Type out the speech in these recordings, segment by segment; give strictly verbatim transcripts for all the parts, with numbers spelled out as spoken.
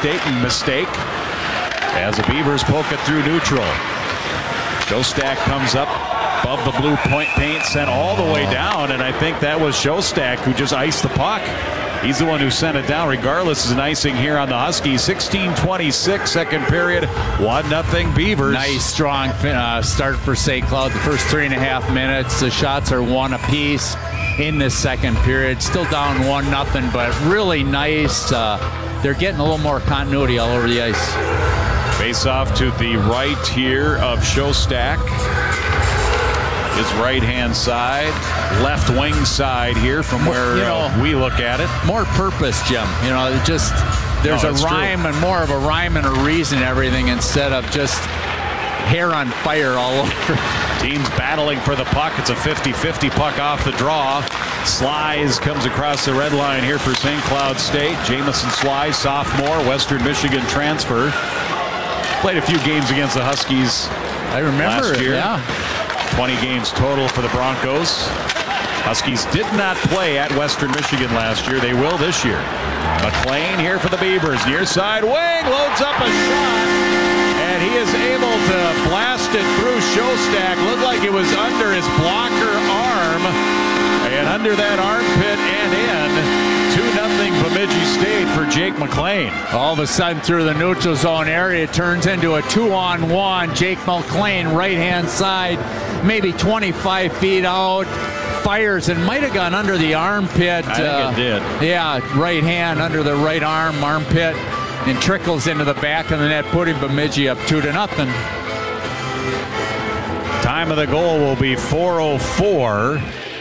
State mistake as the Beavers poke it through neutral. Shostak comes up above the blue point paint, sent all the way down, and I think that was Shostak who just iced the puck. He's the one who sent it down. Regardless, is an icing here on the Huskies. sixteen twenty-six, second period, one nothing Beavers. Nice, strong uh, start for Saint Cloud. The first three and a half minutes, the shots are one apiece in this second period. Still down one nothing, but really nice. Uh, they're getting a little more continuity all over the ice. Face off to the right here of Shostak. His right-hand side, left wing side here from where you know, uh, we look at it. More purpose, Jim. You know, it just there's no, a rhyme true. and more of a rhyme and a reason everything instead of just hair on fire all over. Teams battling for the puck. It's a fifty-fifty puck off the draw. Slies comes across the red line here for Saint Cloud State. Jamison Slies, sophomore, Western Michigan transfer. Played a few games against the Huskies I remember last it, year. yeah. twenty games total for the Broncos. Huskies did not play at Western Michigan last year. They will this year. McLean here for the Beavers. Near side wing, loads up a shot. And he is able to blast it through Shostak. Looked like it was under his blocker arm. And under that armpit and in. two nothing Bemidji State for Jake McLean. All of a sudden through the neutral zone area, it turns into a two-on-one. Jake McLean, right-hand side, maybe twenty-five feet out. Fires and might have gone under the armpit. I think uh, it did. Yeah, right hand under the right arm, armpit, and trickles into the back of the net, putting Bemidji up two to nothing. Time of the goal will be four oh four.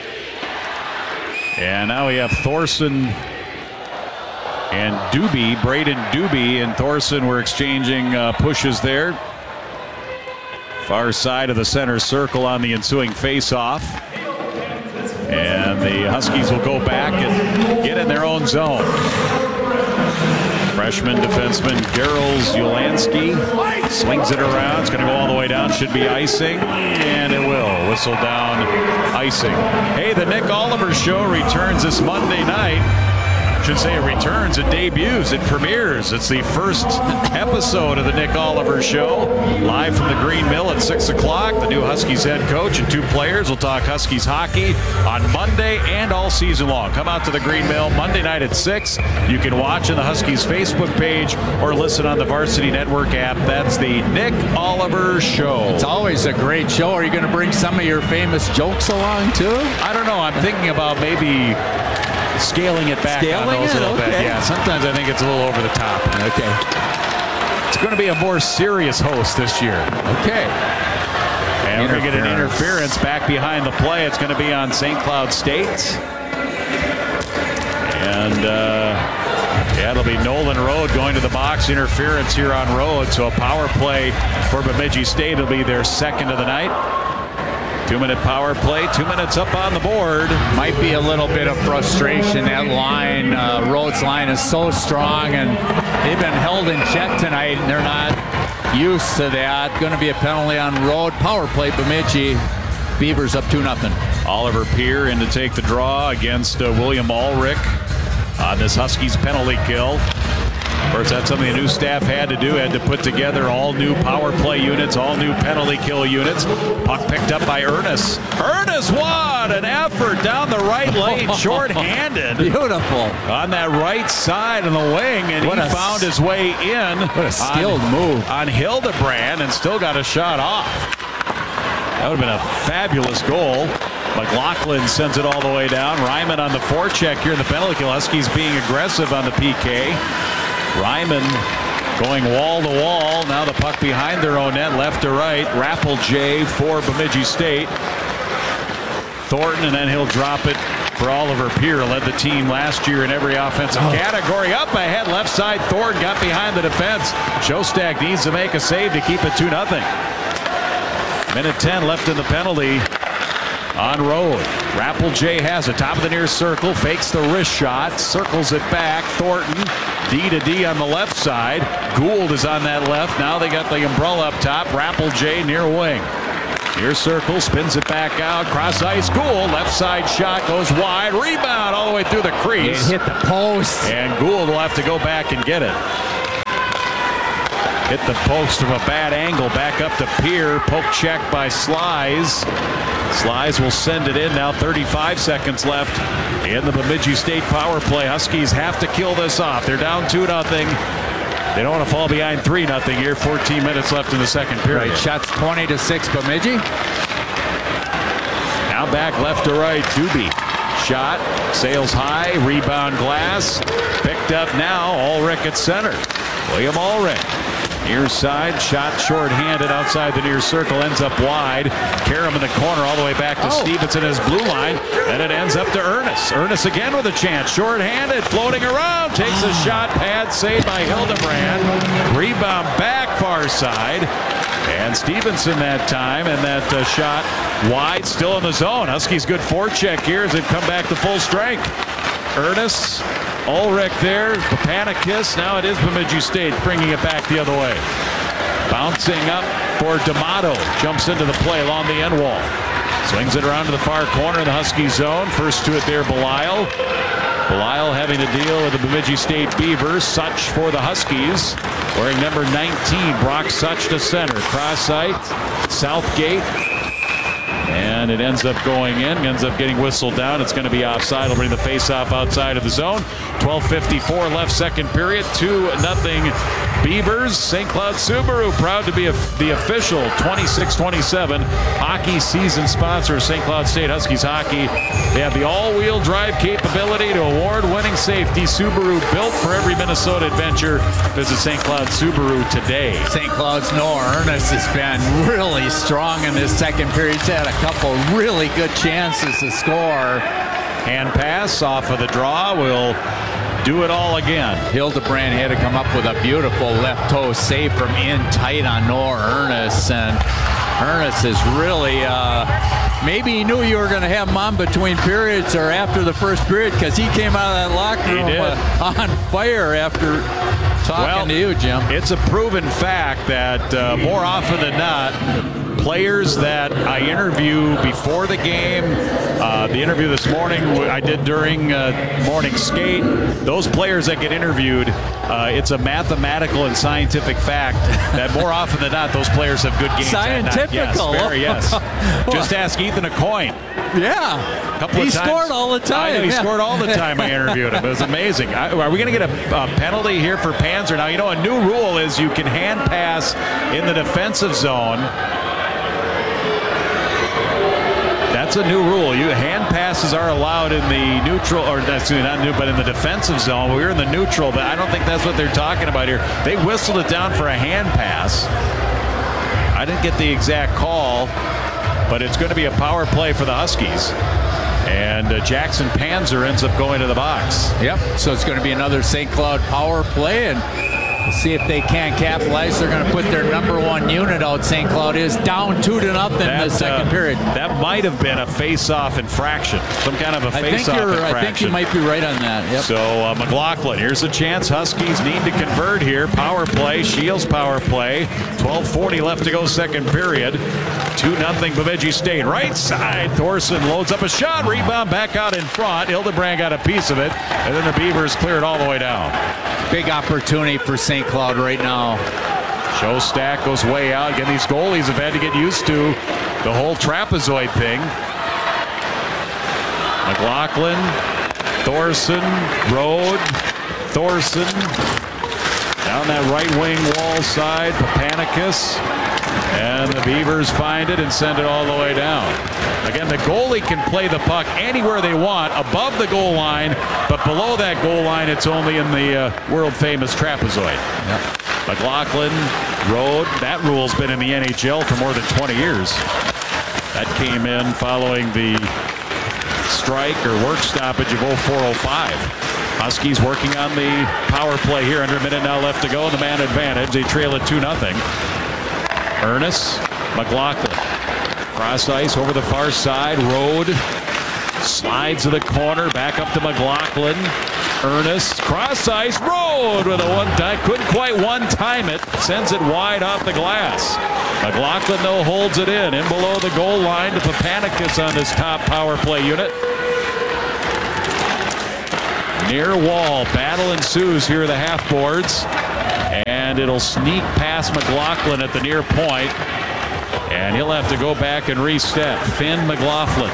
And now we have Thorson and Doobie, Braden Doobie and Thorson were exchanging uh, pushes there. Far side of the center circle on the ensuing face-off. And the Huskies will go back and get in their own zone. Freshman defenseman Gerals Ulansky swings it around. It's going to go all the way down. Should be icing. And it will. Whistle down, icing. Hey, the Nick Oliver Show returns this Monday night. Should say it returns, it debuts, it premieres. It's the first episode of the Nick Oliver Show. Live from the Green Mill at six o'clock. The new Huskies head coach and two players will talk Huskies hockey on Monday and all season long. Come out to the Green Mill Monday night at six. You can watch on the Huskies Facebook page or listen on the Varsity Network app. That's the Nick Oliver Show. It's always a great show. Are you going to bring some of your famous jokes along too? I don't know. I'm thinking about maybe scaling it back Scaling on those it? a little Okay. bit. Yeah, sometimes I think it's a little over the top. Okay. It's going to be a more serious host this year. Okay. And we're going to get an interference back behind the play. It's going to be on Saint Cloud State. And uh, yeah, it'll be Nolan Road going to the box. Interference here on Road. So a power play for Bemidji State. It'll be their second of the night. Two-minute power play, two minutes up on the board. Might be a little bit of frustration. That line, uh, Rhodes line is so strong, and they've been held in check tonight, and they're not used to that. Going to be a penalty on Road. Power play, Bemidji. Beavers up two nothing. Oliver Peer in to take the draw against uh, William Ulrich on this Huskies penalty kill. Of course, that's something the new staff had to do, had to put together all new power play units, all new penalty kill units. Puck picked up by Ernest. Ernest, what an effort down the right lane, short-handed. Beautiful. On that right side of the wing, and what he a, found his way in. What a skilled on, move. On Hildebrand, and still got a shot off. That would have been a fabulous goal. McLaughlin sends it all the way down. Ryman on the forecheck here in the penalty kill. Huskies being aggressive on the P K. Ryman going wall to wall. Now the puck behind their own net, left to right. Rappel-J for Bemidji State. Thornton, and then he'll drop it for Oliver Peer. Led the team last year in every offensive oh. category. Up ahead, left side. Thornton got behind the defense. Shostak needs to make a save to keep it two nothing. Minute ten left in the penalty. On Road. Rappel-J has it. Top of the near circle. Fakes the wrist shot. Circles it back. Thornton. D to D on the left side. Gould is on that left. Now they got the umbrella up top. Rappel-J near wing. Near circle. Spins it back out. Cross ice. Gould. Left side shot goes wide. Rebound all the way through the crease. It hit the post. And Gould will have to go back and get it. Hit the post from a bad angle. Back up to Peer. Poke check by Slies. Slies will send it in now. thirty-five seconds left in the Bemidji State power play. Huskies have to kill this off. They're down two nothing. They don't want to fall behind three nothing here. fourteen minutes left in the second period. Right, shots twenty to six Bemidji. Now back left to right. Doobie. Shot. Sails high. Rebound Glass. Picked up now. Ulrich at center. William Ulrich. Near side, shot short-handed outside the near circle, ends up wide. Karam in the corner all the way back to oh. Stevenson, his blue line, and it ends up to Ernest. Ernest again with a chance, short-handed, floating around, takes a shot, pad saved by Hildebrand. Rebound back far side, and Stevenson that time, and that uh, shot wide, still in the zone. Huskies good forecheck here as they've come back to full strength. Ernest. Ulrich there, Papanicus. Now it is Bemidji State bringing it back the other way. Bouncing up for D'Amato. Jumps into the play along the end wall. Swings it around to the far corner in the Husky zone. First to it there, Belisle. Belisle having to deal with the Bemidji State Beavers. Such for the Huskies. Wearing number nineteen, Brock Such to center. Cross site, Southgate. And it ends up going in, ends up getting whistled down. It's going to be offside. It'll bring the face-off outside of the zone. twelve fifty-four left second period. two nothing Beavers. Saint Cloud Subaru proud to be a, the official twenty-six twenty-seven hockey season sponsor of Saint Cloud State Huskies hockey. They have the all-wheel drive capability to award-winning safety. Subaru built for every Minnesota adventure. Visit Saint Cloud Subaru today. Saint Cloud's Noah Ernest has been really strong in this second period. He's had a couple really good chances to score. Hand pass off of the draw will do it all again. Hildebrand had to come up with a beautiful left toe save from in tight on Noah Ernest, and Ernest is really uh, maybe he knew you were going to have him on between periods or after the first period, because he came out of that locker room uh, on fire after talking well, to you, Jim. It's a proven fact that uh, more often than not, players that I interview before the game, uh, the interview this morning I did during uh, morning skate, those players that get interviewed, uh, it's a mathematical and scientific fact that more often than not, those players have good games. Scientifical. Yes, very, yes. Just ask Ethan Aucoin. Yeah. A couple he of times. scored all the time. I know, he yeah. scored all the time I interviewed him. It was amazing. I, are we going to get a, a penalty here for Panzer? Now, you know, a new rule is you can hand pass in the defensive zone. That's a new rule. You hand passes are allowed in the neutral, or excuse me, not new, but in the defensive zone. We're in the neutral, but I don't think that's what they're talking about here. They whistled it down for a hand pass. I didn't get the exact call, but it's going to be a power play for the Huskies. And uh, Jackson Panzer ends up going to the box. Yep, so it's going to be another Saint Cloud power play, and we'll see if they can't capitalize. They're going to put their number one unit out. Saint Cloud is down two to nothing that, in the second uh, period. That might have been a face-off infraction, some kind of a face-off infraction. I think you might be right on that. Yep. So uh, McLaughlin, here's a chance. Huskies need to convert here. Power play, Shields power play. twelve forty left to go, second period. two nothing Bemidji State. Right side, Thorson loads up a shot. Rebound back out in front. Hildebrand got a piece of it, and then the Beavers clear it all the way down. Big opportunity for Saint Cloud right now. Showstack goes way out. Again, these goalies have had to get used to the whole trapezoid thing. McLaughlin, Thorson, Rode, Thorson. Down that right wing wall side, Papanicus. And the Beavers find it and send it all the way down. Again, the goalie can play the puck anywhere they want, above the goal line, but below that goal line, it's only in the uh, world-famous trapezoid. Yep. McLaughlin, Rode, that rule's been in the N H L for more than twenty years. That came in following the strike or work stoppage of oh four oh five. Huskies working on the power play here. Under a minute now left to go, and the man advantage. They trail it two nothing. Ernest, McLaughlin, cross ice over the far side. Rode slides to the corner, back up to McLaughlin. Ernest, cross ice. Rode with a one time, couldn't quite one time it, sends it wide off the glass. McLaughlin though holds it in, in below the goal line to Papanicus on this top power play unit. Near wall, battle ensues here at the half boards. And and it'll sneak past McLaughlin at the near point, and he'll have to go back and reset. Finn McLaughlin.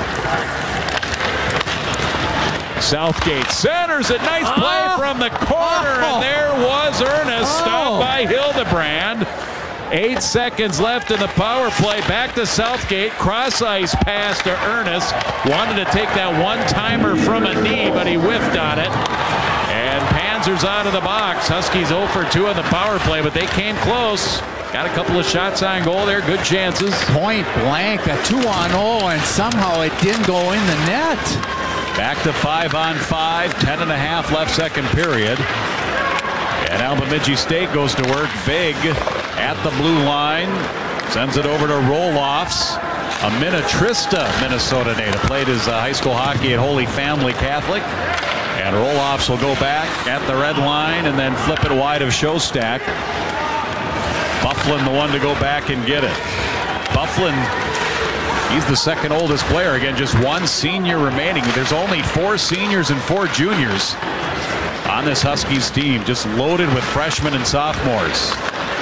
Southgate centers it. Nice play oh. from the corner, oh. and there was Ernest. Oh. Stopped by Hildebrand. Eight seconds left in the power play. Back to Southgate. Cross ice pass to Ernest. Wanted to take that one-timer from a knee, but he whiffed on it. And Panzer's out of the box. Huskies zero for two on the power play, but they came close. Got a couple of shots on goal there. Good chances. Point blank, a two on oh, and somehow it didn't go in the net. Back to five on five. Ten and a half left second period. And now Bemidji State goes to work. Big at the blue line. Sends it over to Roloffs. A Minnetrista Minnesota native. Played his uh, high school hockey at Holy Family Catholic. And Roloffs will go back at the red line and then flip it wide of Showstack. Bufflin the one to go back and get it. Bufflin, he's the second oldest player. Again, just one senior remaining. There's only four seniors and four juniors on this Huskies team, just loaded with freshmen and sophomores.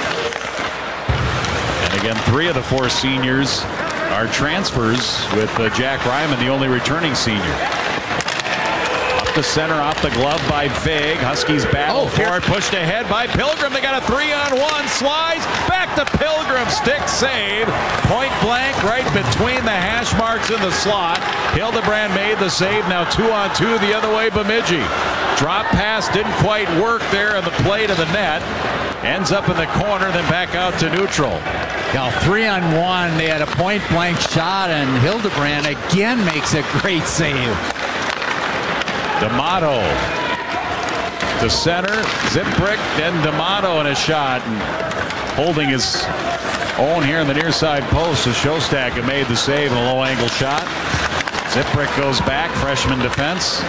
And again, three of the four seniors are transfers, with uh, Jack Ryman the only returning senior. Up the center, off the glove by Vig. Huskies battle oh, for it, pushed ahead by Pilgrim. They got a three on one, slides back to Pilgrim, stick save. Point blank right between the hash marks in the slot. Hildebrand made the save, now two on two the other way, Bemidji. Drop pass didn't quite work there on the play to the net. Ends up in the corner, then back out to neutral. Now three on one, they had a point blank shot, and Hildebrand again makes a great save. D'Amato to center, Ziprick, then D'Amato in a shot, and holding his own here in the near side post. So Showstack had made the save in a low angle shot. Ziprick goes back, freshman defense.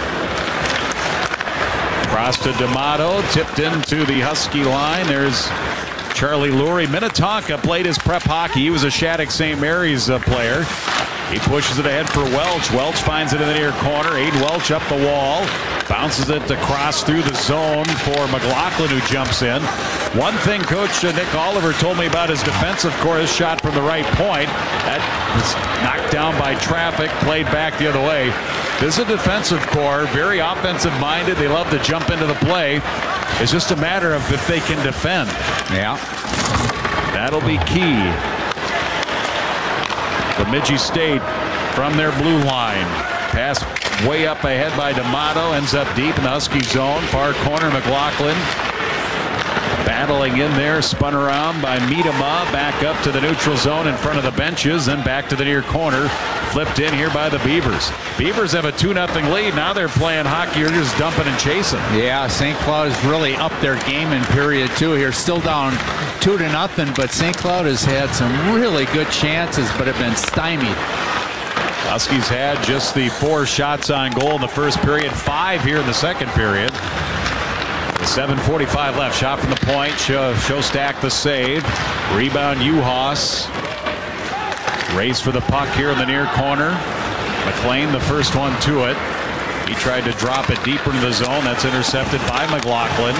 Cross to D'Amato, tipped into the Husky line. There's Charlie Lurie. Minnetonka played his prep hockey. He was a Shattuck Saint Mary's uh, player. He pushes it ahead for Welch. Welch finds it in the near corner. Aiden Welch up the wall. Bounces it to cross through the zone for McLaughlin, who jumps in. One thing Coach Nick Oliver told me about his defensive core, his shot from the right point. That was knocked down by traffic, played back the other way. This is a defensive core, very offensive minded. They love to jump into the play. It's just a matter of if they can defend. Yeah. That'll be key. Bemidji State from their blue line. Pass way up ahead by D'Amato. Ends up deep in the Husky zone. Far corner, McLaughlin. Battling in there. Spun around by Miedema. Back up to the neutral zone in front of the benches. Then back to the near corner. Flipped in here by the Beavers. Beavers have a two nothing lead. Now they're playing hockey. They're just dumping and chasing. Yeah, Saint Cloud has really upped their game in period two here. Still down two to nothing, but Saint Cloud has had some really good chances, but have been stymied. Huskies had just the four shots on goal in the first period, five here in the second period. seven forty-five left. Shot from the point. Show, Showstack the save. Rebound Uhas. Race for the puck here in the near corner. McLean the first one to it. He tried to drop it deeper into the zone. That's intercepted by McLaughlin.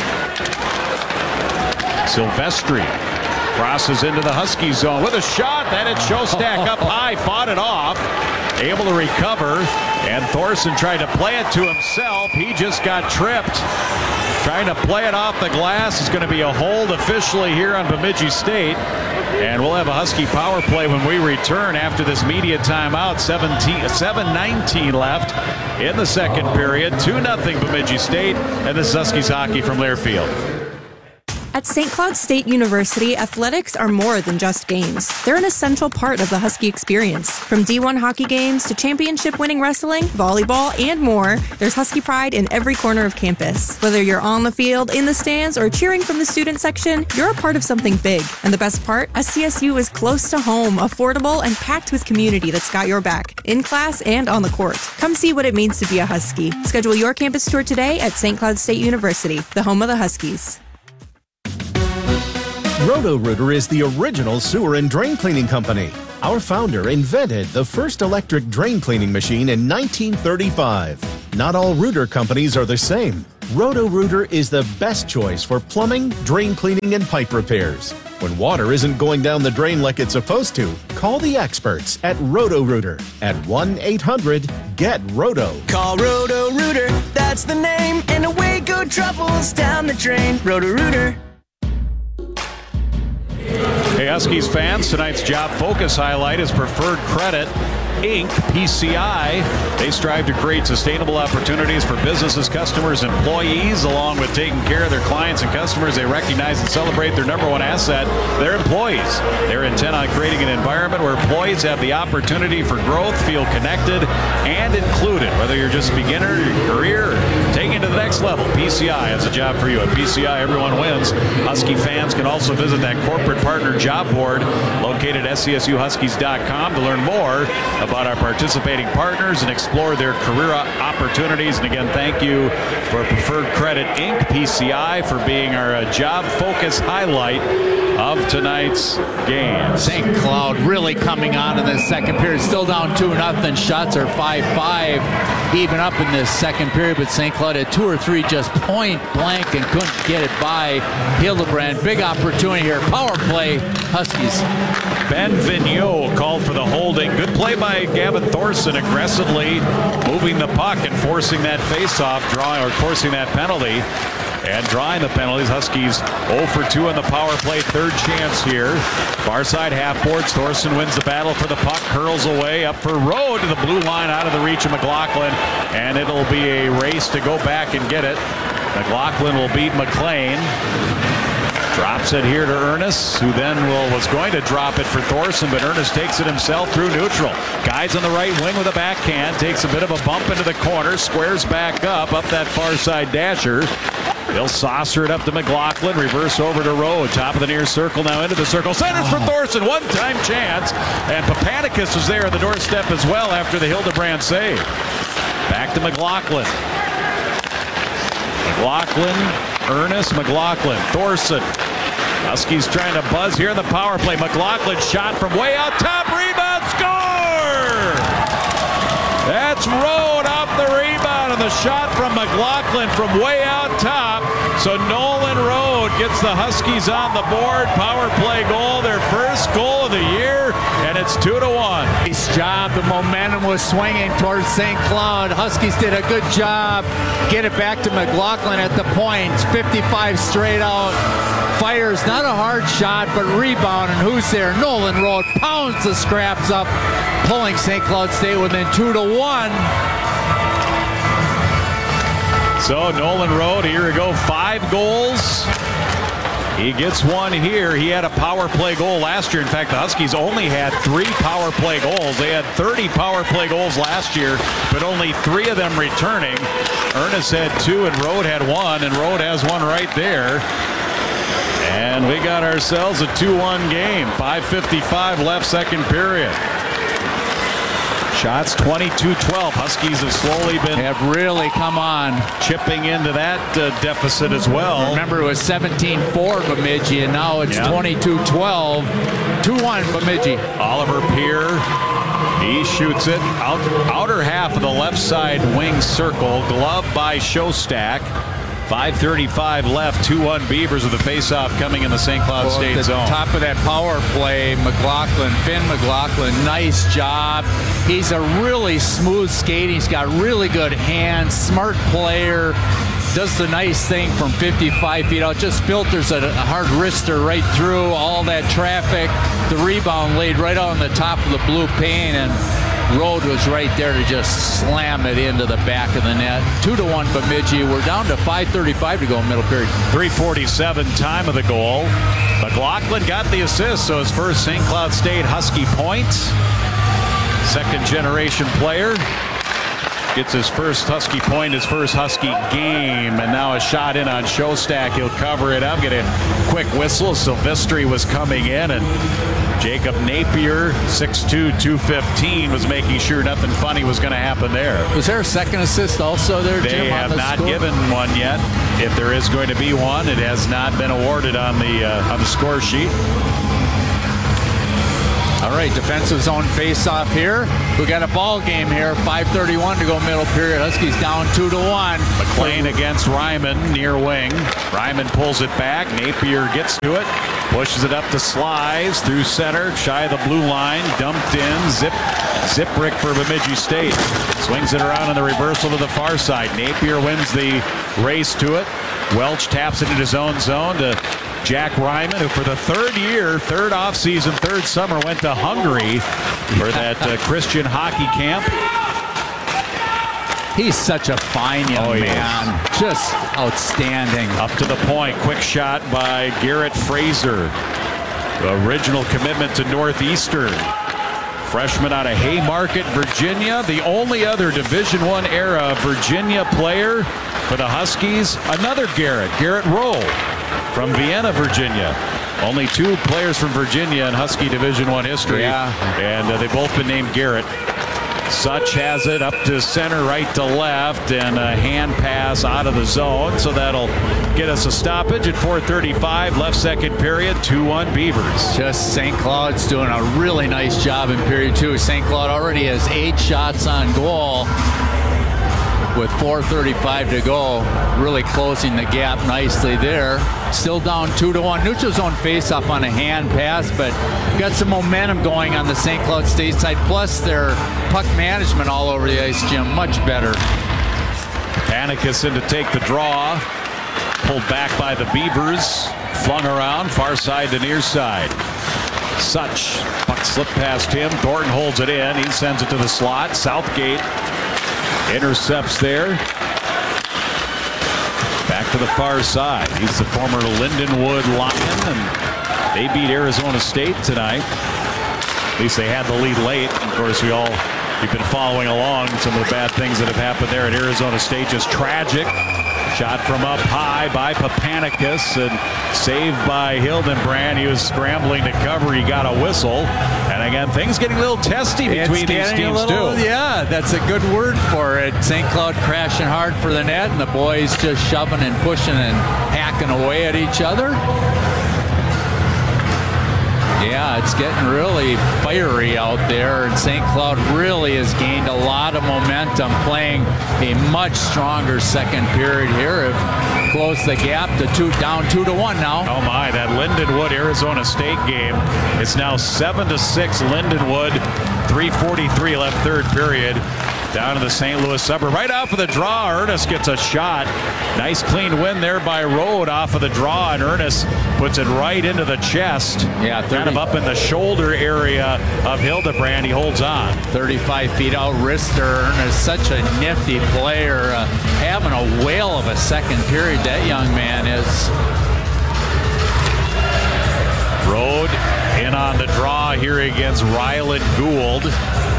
Silvestri crosses into the Husky zone with a shot. That hit Showstack up high. Fought it off. Able to recover. And Thorson tried to play it to himself. He just got tripped. Trying to play it off the glass. Is going to be a hold officially here on Bemidji State. And we'll have a Husky power play when we return after this media timeout. seven nineteen left in the second period. two nothing Bemidji State. And this is Huskies hockey from Learfield. At Saint Cloud State University, athletics are more than just games. They're an essential part of the Husky experience. From D one hockey games to championship-winning wrestling, volleyball, and more, there's Husky pride in every corner of campus. Whether you're on the field, in the stands, or cheering from the student section, you're a part of something big. And the best part? S C S U is close to home, affordable, and packed with community that's got your back, in class and on the court. Come see what it means to be a Husky. Schedule your campus tour today at Saint Cloud State University, the home of the Huskies. Roto-Rooter is the original sewer and drain cleaning company. Our founder invented the first electric drain cleaning machine in nineteen thirty-five. Not all Rooter companies are the same. Roto-Rooter is the best choice for plumbing, drain cleaning, and pipe repairs. When water isn't going down the drain like it's supposed to, call the experts at Roto-Rooter at one eight hundred get roto. Call Roto-Rooter, that's the name, and away go troubles down the drain. Roto-Rooter. Hey, Huskies fans, tonight's Job Focus highlight is Preferred Credit Incorporated, P C I. They strive to create sustainable opportunities for businesses, customers, employees. Along with taking care of their clients and customers, they recognize and celebrate their number one asset, their employees. They're intent on creating an environment where employees have the opportunity for growth, feel connected and included. Whether you're just a beginner, your career, or taking it to the next level, P C I has a job for you. At P C I, everyone wins. Husky fans can also visit that corporate partner job board located at S C S U Huskies dot com to learn more about our participating partners and explore their career opportunities. And again, thank you for Preferred Credit Incorporated, P C I, for being our uh, job focus highlight of tonight's game. Saint Cloud really coming on in the second period. Still down two nothing. Shots are five five. Even up in this second period, but Saint Cloud had two or three just point blank and couldn't get it by Hildebrand. Big opportunity here. Power play, Huskies. Ben Vigneault called for the holding. Good play by Gavin Thorson, aggressively moving the puck and forcing that faceoff, drawing or forcing that penalty. And drawing the penalties. Huskies oh for two on the power play. Third chance here. Far side half boards. Thorson wins the battle for the puck. Curls away up for Rode to the blue line, out of the reach of McLaughlin. And it'll be a race to go back and get it. McLaughlin will beat McLean. Drops it here to Ernest, who then will was going to drop it for Thorson, but Ernest takes it himself through neutral. Guides on the right wing with a backhand. Takes a bit of a bump into the corner. Squares back up, up that far side dasher. He'll saucer it up to McLaughlin. Reverse over to Rowe. Top of the near circle, now into the circle. Centers for Thorson. One-time chance. And Papanicus was there on the doorstep as well after the Hildebrand save. Back to McLaughlin. McLaughlin, Ernest, McLaughlin, Thorson. Huskies trying to buzz here in the power play. McLaughlin shot from way out top. Rebound, score! That's Rode off the rebound, and the shot from McLaughlin from way out top. So Nolan Rode gets the Huskies on the board. Power play goal, their first goal of the year, and it's two to one. Nice job. The momentum was swinging towards Saint Cloud. Huskies did a good job. Get it back to McLaughlin at the point. fifty-five straight out. Fires not a hard shot, but rebound, and who's there? Nolan Rode pounds the scraps up, pulling Saint Cloud State within two to one. So Nolan Rode, here we go, five goals. He gets one here. He had a power play goal last year. In fact, the Huskies only had three power play goals. They had thirty power play goals last year, but only three of them returning. Ernest had two and Rode had one, and Rode has one right there. And we got ourselves a two one game. five fifty-five left, second period. Shots twenty-two twelve. Huskies have slowly been have really come on, chipping into that uh, deficit as well. Remember, it was seventeen four Bemidji, and now it's twenty-two twelve. two one Bemidji. Oliver Peer, he shoots it out, outer half of the left side wing circle. Glove by Shostak. five thirty-five left, two one Beavers with the faceoff coming in the Saint Cloud well, State the zone. Top of that power play, McLaughlin, Finn McLaughlin, nice job. He's a really smooth skater. He's got really good hands, smart player. Does the nice thing from fifty-five feet out, just filters a, a hard wrister right through all that traffic. The rebound laid right on the top of the blue pane, and Rode was right there to just slam it into the back of the net. Two to one Bemidji. We're down to five thirty-five to go in middle period. three forty-seven time of the goal. McLaughlin got the assist, so his first Saint Cloud State Husky point. Second generation player. Gets his first Husky point, his first Husky game, and now a shot in on Shostak. He'll cover it up, get a quick whistle. Silvestri was coming in, and Jacob Napier, six two, two fifteen, was making sure nothing funny was going to happen there. Was there a second assist also there, Jim? They have not given one yet. If there is going to be one, it has not been awarded on the uh, on the score sheet. All right, defensive zone face-off here. We got a ball game here. five thirty-one to go middle period. Huskies down two to one. McLean against Ryman, near wing. Ryman pulls it back. Napier gets to it. Pushes it up to Slives through center. Shy of the blue line. Dumped in. Zip. Ziprick for Bemidji State. Swings it around on the reversal to the far side. Napier wins the race to it. Welch taps it into his own zone to Jack Ryman, who for the third year, third offseason, third summer, went to Hungary for that uh, Christian hockey camp. He's such a fine young Oh, he man. Just outstanding. Up to the point. Quick shot by Garrett Fraser. Original commitment to Northeastern. Freshman out of Haymarket, Virginia. The only other Division One era Virginia player for the Huskies. Another Garrett, Garrett Rowe from Vienna, Virginia. Only two players from Virginia in Husky Division One history. Yeah. And uh, they've both been named Garrett. Such has it up to center, right to left, and a hand pass out of the zone. So that'll get us a stoppage at four thirty-five, left second period, two one Beavers. Just Saint Cloud's doing a really nice job in period two. Saint Cloud already has eight shots on goal with four thirty-five to go. Really closing the gap nicely there. Still down two to one. Neutral zone face-off on a hand pass, but got some momentum going on the Saint Cloud State side. Plus their puck management all over the ice, Jim, much better. Panicus in to take the draw. Pulled back by the Beavers. Flung around, far side to near side. Such. Puck slipped past him. Thornton holds it in. He sends it to the slot. Southgate intercepts there. Back to the far side. He's the former Lindenwood Lion, and they beat Arizona State tonight. At least they had the lead late. Of course, we all, you've been following along some of the bad things that have happened there at Arizona State. Just tragic. Shot from up high by Papanicus and saved by Hildenbrand. He was scrambling to cover. He got a whistle. And again, things getting a little testy between these teams, little, too. Yeah, that's a good word for it. Saint Cloud crashing hard for the net, and the boys just shoving and pushing and hacking away at each other. Yeah, it's getting really fiery out there, and Saint Cloud really has gained a lot of momentum, playing a much stronger second period here. Have closed the gap to two, down two to one now. Oh my, that Lindenwood Arizona State game is now seven to six. Lindenwood, three forty-three left third period. Down to the Saint Louis suburb. Right off of the draw, Ernest gets a shot. Nice clean win there by Rode off of the draw, and Ernest puts it right into the chest. Yeah, kind of up in the shoulder area of Hildebrand. He holds on. thirty-five feet out wrister. Ernest, such a nifty player. Uh, having a whale of a second period, that young man is. Rode in on the draw here against Ryland Gould.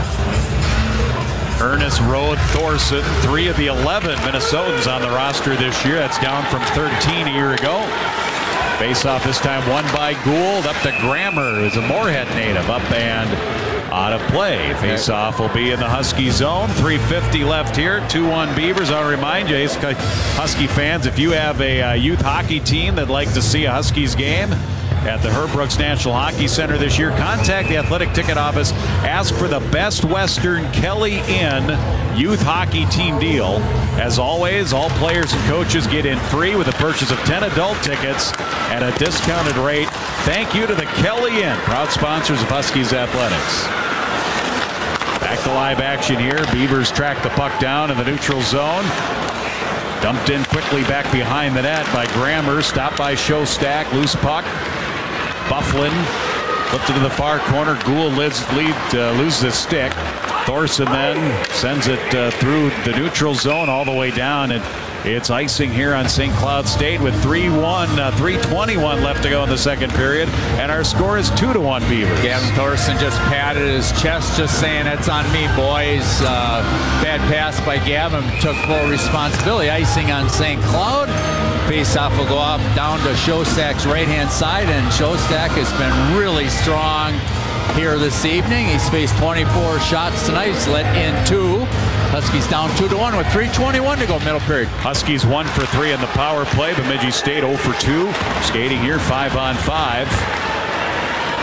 Ernest, Rode, Thorson, three of the eleven Minnesotans on the roster this year. That's down from thirteen a year ago. Face-off this time won by Gould. Up to Grammer, who's a Moorhead native. Up and out of play. Face-off will be in the Husky zone. three fifty left here. two one Beavers. I'll remind you, Husky fans, if you have a uh, youth hockey team that'd like to see a Huskies game at the Herb Brooks National Hockey Center this year, contact the Athletic Ticket Office. Ask for the Best Western Kelly Inn youth hockey team deal. As always, all players and coaches get in free with the purchase of ten adult tickets at a discounted rate. Thank you to the Kelly Inn, proud sponsors of Huskies Athletics. Back to live action here. Beavers track the puck down in the neutral zone. Dumped in quickly back behind the net by Grammer. Stopped by Showstack. Loose puck. Bufflin flipped it to the far corner. Gould leads, lead, uh, loses his stick. Thorson then sends it uh, through the neutral zone all the way down, and it's icing here on Saint Cloud State with three one, uh, three twenty-one left to go in the second period, and our score is two to one Beavers. Gavin Thorson just patted his chest, just saying, "It's on me, boys." Uh, bad pass by Gavin, took full responsibility. Icing on Saint Cloud. Face-off will go off down to Showstack's right-hand side, and Showstack has been really strong here this evening. He's faced twenty-four shots tonight. He's let in two. Huskies down two to one with three twenty-one to go middle period. Huskies one for three in the power play. Bemidji State oh for two. Skating here five on five.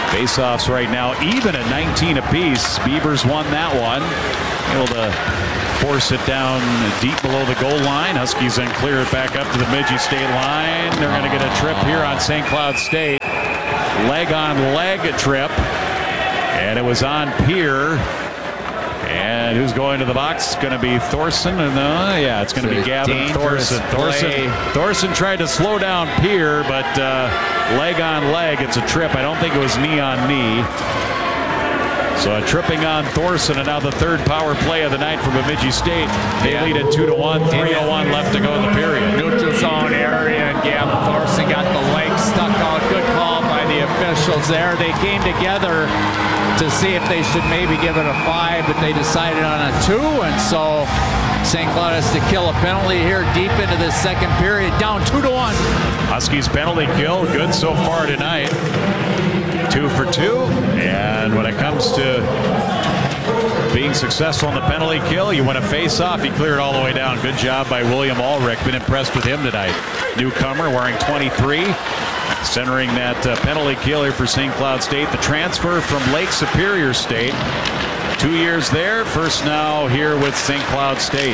Faceoffs right now even at nineteen apiece. Beavers won that one. Able to force it down deep below the goal line. Huskies then clear it back up to the Bemidji State line. They're going to get a trip here on Saint Cloud State. Leg on leg trip. And it was on Peer. And who's going to the box? It's going to be Thorson. And uh, yeah, it's going to be Gavin Thorson. Thorson. Thorson tried to slow down Peer, but uh, leg on leg, it's a trip. I don't think it was knee on knee. So a tripping on Thorson, and now the third power play of the night for Bemidji State. They yeah. lead at two to one, three oh one left to go in the period. Neutral zone area, and Gavin Thorson got the leg stuck out. Good call by the officials there. They came together to see if they should maybe give it a five, but they decided on a two, and so Saint Cloud has to kill a penalty here deep into the second period, down two to one. Huskies penalty kill, good so far tonight. Two for two, and when it comes to being successful in the penalty kill, you want to face off. He cleared all the way down. Good job by William Ulrich. Been impressed with him tonight. Newcomer wearing twenty-three, centering that uh, penalty kill here for Saint Cloud State. The transfer from Lake Superior State. Two years there, first now here with Saint Cloud State.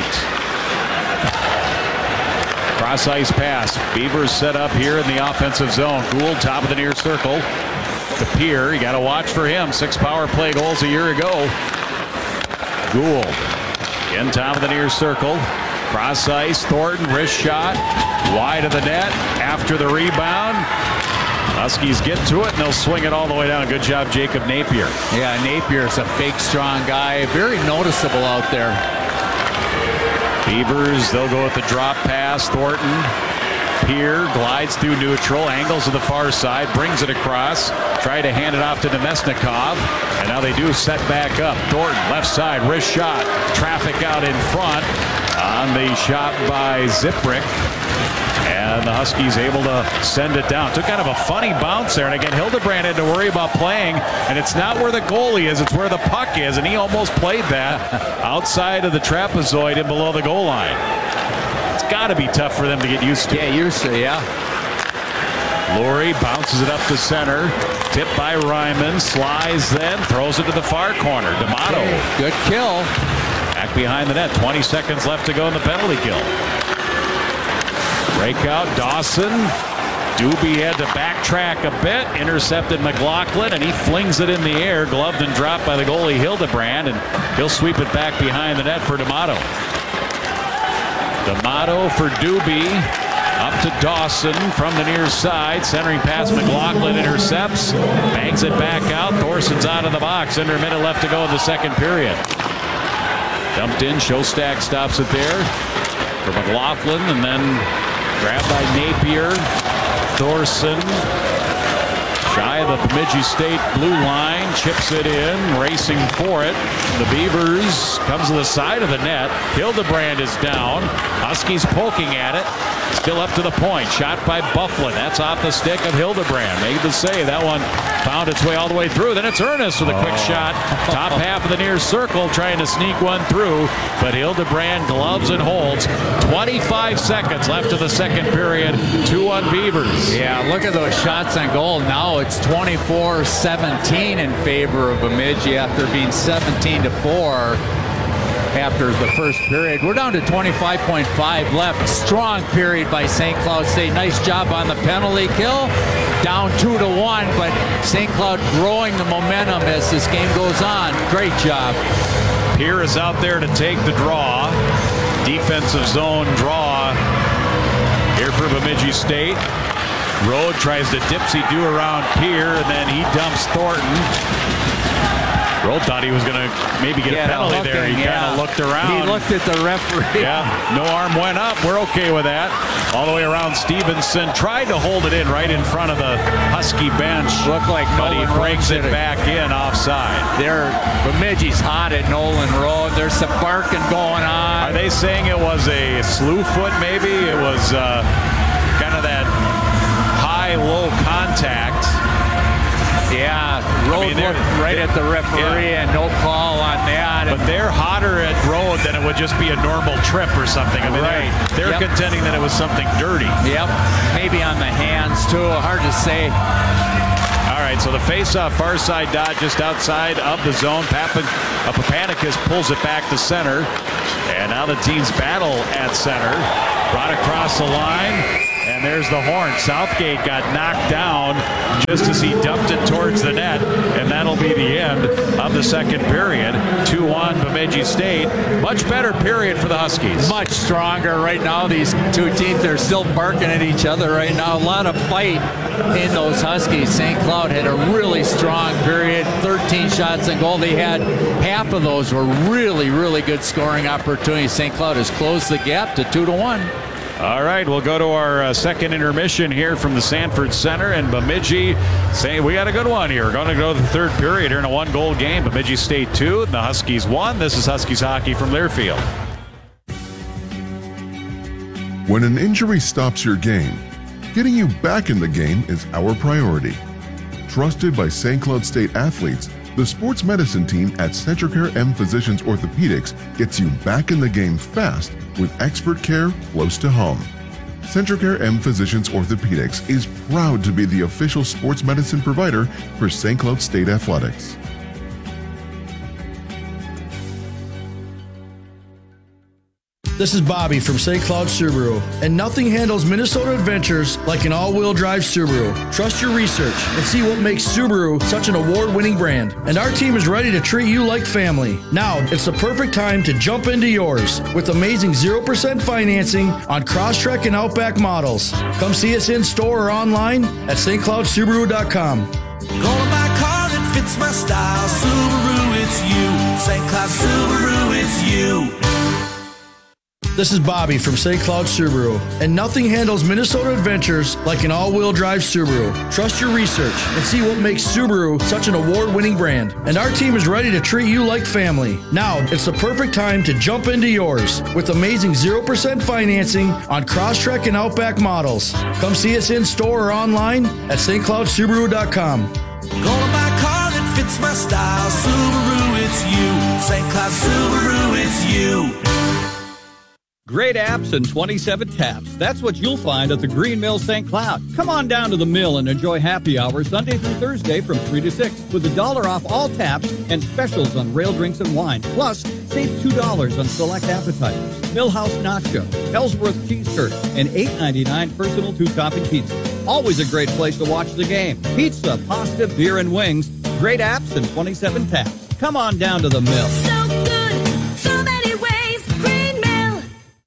Cross ice pass. Beavers set up here in the offensive zone. Gould, top of the near circle. To Peer, you got to watch for him. Six power play goals a year ago. Gould in top of the near circle. Cross ice, Thornton, wrist shot, wide of the net. After the rebound, Huskies get to it and they'll swing it all the way down. Good job, Jacob Napier. Yeah, Napier's a big, strong guy. Very noticeable out there. Beavers, they'll go with the drop pass. Thornton. Peer glides through neutral, angles to the far side, brings it across, try to hand it off to Nemesnikov, and now they do set back up. Thornton, left side, wrist shot, traffic out in front on the shot by Ziprick, and the Huskies able to send it down. Took kind of a funny bounce there, and again, Hildebrand had to worry about playing, and it's not where the goalie is, it's where the puck is, and he almost played that outside of the trapezoid and below the goal line. Got to be tough for them to get used to. Yeah, used to, yeah. Lurie bounces it up to center. Tipped by Ryman. Slides then. Throws it to the far corner. D'Amato. Okay. Good kill. Back behind the net. twenty seconds left to go in the penalty kill. Breakout. Dawson. Doobie had to backtrack a bit. Intercepted McLaughlin, and he flings it in the air. Gloved and dropped by the goalie Hildebrand, and he'll sweep it back behind the net for D'Amato. D'Amato for Doobie, up to Dawson from the near side, centering pass. McLaughlin intercepts, bangs it back out. Thorson's out of the box. Under a minute left to go in the second period. Dumped in, Shostak stops it there for McLaughlin, and then grabbed by Napier. Thorson, shy of the Bemidji State blue line, chips it in, racing for it. The Beavers comes to the side of the net. Hildebrand is down. Huskies poking at it. Still up to the point. Shot by Bufflin. That's off the stick of Hildebrand. Made the save. That one found its way all the way through. Then it's Ernest with a quick oh. shot. Top half of the near circle, trying to sneak one through. But Hildebrand gloves and holds. twenty-five seconds left of the second period. two one Beavers. Yeah, look at those shots on goal. Now it's twenty-four seventeen in favor of Bemidji after being seventeen to four. After the first period. We're down to twenty-five point five left. Strong period by Saint Cloud State. Nice job on the penalty kill. Down two to one, but Saint Cloud growing the momentum as this game goes on. Great job. Peer is out there to take the draw. Defensive zone draw here for Bemidji State. Rode tries to dipsy-do around Peer, and then he dumps Thornton. Rode thought he was going to maybe get yeah, a penalty looking, there. He yeah. kind of looked around. He looked at the referee. Yeah, no arm went up. We're okay with that. All the way around Stevenson. Tried to hold it in right in front of the Husky bench. Looked like but Nolan he brings it Road back in offside. They're, Bemidji's hot at Nolan Road. There's some barking going on. Are they saying it was a slew foot maybe? It was uh, kind of that high-low contact. Yeah, Road I mean, looked right at the referee yeah. and no call on that. But they're hotter at Road than it would just be a normal trip or something. I mean, right. they're, they're yep. contending that it was something dirty. Yep, maybe on the hands too. Hard to say. All right, right, so the face-off far side dot just outside of the zone. Papan, uh, Papanicus pulls it back to center. And now the teams battle at center. Brought across the line. And there's the horn. Southgate got knocked down just as he dumped it towards the net. And that'll be the end of the second period. two one Bemidji State. Much better period for the Huskies. Much stronger right now. These two teams, they're still barking at each other right now. A lot of fight in those Huskies. Saint Cloud had a really strong period. thirteen shots and goal. They had half of those were really, really good scoring opportunities. Saint Cloud has closed the gap to two to one. All right, we'll go to our uh, second intermission here from the Sanford Center, and Bemidji saying we got a good one here. We're going to go to the third period here in a one-goal game. Bemidji State two, and the Huskies one. This is Huskies hockey from Learfield. When an injury stops your game, getting you back in the game is our priority. Trusted by Saint Cloud State athletes, the sports medicine team at CentraCare M Physicians Orthopedics gets you back in the game fast with expert care close to home. CentraCare M Physicians Orthopedics is proud to be the official sports medicine provider for Saint Cloud State Athletics. This is Bobby from Saint Cloud Subaru, and nothing handles Minnesota adventures like an all-wheel drive Subaru. Trust your research and see what makes Subaru such an award-winning brand. And our team is ready to treat you like family. Now, it's the perfect time to jump into yours with amazing zero percent financing on Crosstrek and Outback models. Come see us in store or online at st cloud subaru dot com. Gonna buy a car that fits my style. Subaru, it's you. Saint Cloud Subaru, it's you. This is Bobby from Saint Cloud Subaru, and nothing handles Minnesota adventures like an all-wheel drive Subaru. Trust your research and see what makes Subaru such an award-winning brand. And our team is ready to treat you like family. Now, it's the perfect time to jump into yours with amazing zero percent financing on Crosstrek and Outback models. Come see us in store or online at st cloud subaru dot com. Gonna buy a car that fits my style. Subaru, it's you. Saint Cloud Subaru, it's you. Great apps and twenty-seven taps. That's what you'll find at the Green Mill Saint Cloud. Come on down to the mill and enjoy happy hour Sunday through Thursday from three to six with a dollar off all taps and specials on rail drinks and wine. Plus, save two dollars on select appetizers, Millhouse Nacho, Ellsworth Cheese Curd, and eight ninety-nine personal two-topping pizza. Always a great place to watch the game. Pizza, pasta, beer, and wings. Great apps and twenty-seven taps. Come on down to the mill. So good, so many ways. Green Mill.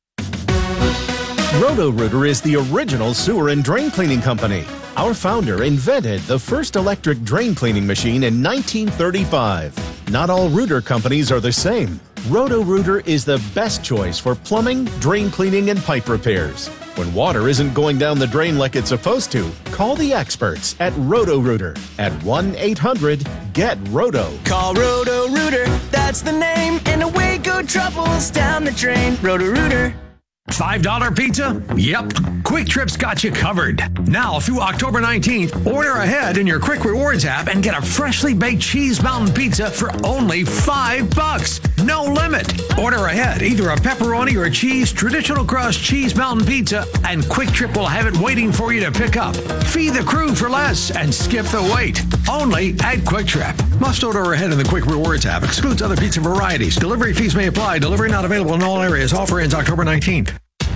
Roto-Rooter is the original sewer and drain cleaning company. Our founder invented the first electric drain cleaning machine in nineteen thirty-five. Not all rooter companies are the same. Roto-Rooter is the best choice for plumbing, drain cleaning, and pipe repairs. When water isn't going down the drain like it's supposed to, call the experts at Roto-Rooter at one eight hundred get roto. Call Roto-Rooter, that's the name, and away go troubles down the drain. Roto-Rooter. five dollar pizza? Yep. Quick Trip's got you covered. Now through October nineteenth, order ahead in your Quick Rewards app and get a freshly baked cheese mountain pizza for only five bucks. No limit. Order ahead, either a pepperoni or cheese traditional crust cheese mountain pizza, and Quick Trip will have it waiting for you to pick up. Feed the crew for less and skip the wait. Only at Quick Trip. Must order ahead in the Quick Rewards app. Excludes other pizza varieties. Delivery fees may apply. Delivery not available in all areas. Offer ends October nineteenth.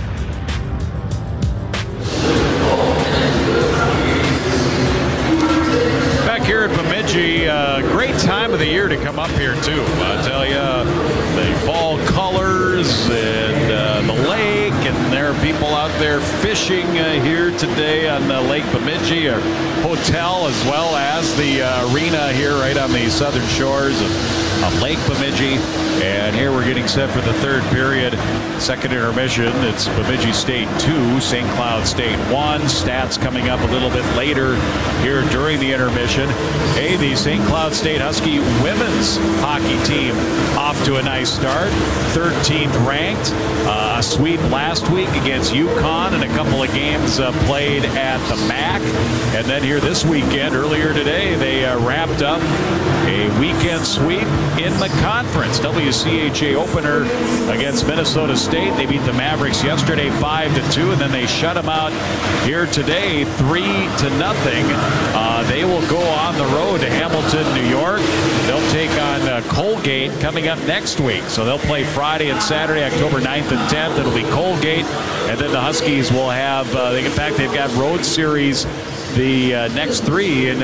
Here at Bemidji, uh, great time of the year to come up here too. I tell you, the fall colors and uh, the lake, and there are people out there fishing uh, here today on uh, Lake Bemidji, our hotel, as well as the uh, arena here right on the southern shores of, of Lake Bemidji. And here we're getting set for the third period, second intermission. It's Bemidji State two, Saint Cloud State one. Stats coming up a little bit later here during the intermission. Hey, the Saint Cloud State Husky women's hockey team off to a nice start. thirteenth ranked. Uh, a sweep last week against UConn and a couple of games uh, played at the M A C. And then here this weekend, earlier today, they uh, wrapped up a weekend sweep in the conference. W C H A opener against Minnesota State. They beat the Mavericks yesterday five to two, and then they shut them out here today three to nothing. Uh, they will go on the Colgate coming up next week. So they'll play Friday and Saturday, October ninth and tenth. It'll be Colgate. And then the Huskies will have, uh, in fact, they've got road series the uh, next three. And